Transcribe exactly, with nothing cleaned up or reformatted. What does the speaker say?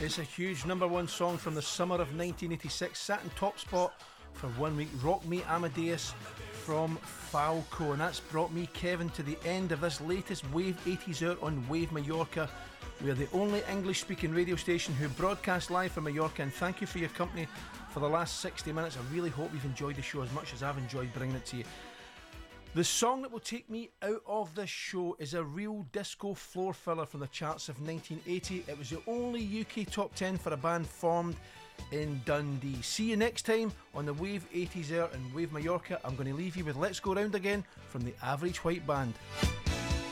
It's a huge number one song from the summer of nineteen eighty-six, sat in top spot for one week. Rock Me Amadeus from Falco, and that's brought me, Kevin, to the end of this latest Wave eighties hour on Wave Mallorca. We are the only English speaking radio station who broadcast live from Mallorca, and thank you for your company for the last sixty minutes. I really hope you've enjoyed the show as much as I've enjoyed bringing it to you. The song that will take me out of this show is a real disco floor filler from the charts of nineteen eighty. It was the only U K top ten for a band formed in Dundee. See you next time on the Wave eighties hour and Wave Mallorca. I'm going to leave you with Let's Go Round Again from the Average White Band.